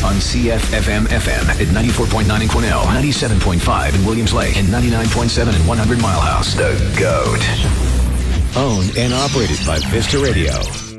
on CFFM FM at 94.9 in Quesnel, 97.5 in Williams Lake, and 99.7 in 100 Mile House. The GOAT. Owned and operated by Vista Radio.